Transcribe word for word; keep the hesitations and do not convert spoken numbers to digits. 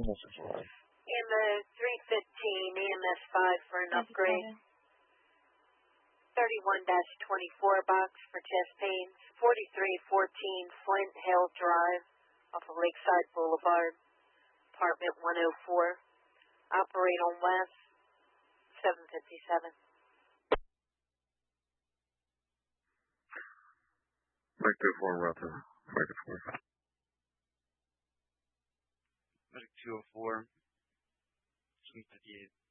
Ammo three fifteen, E M S five for an upgrade. thirty-one dash twenty-four box for chest pains. forty-three fourteen Flint Hill Drive off of Lakeside Boulevard, apartment one oh four. Operate on West, seven fifty-seven. Medic two oh four, route to Medic four. Medic two oh four, seven fifty-eight.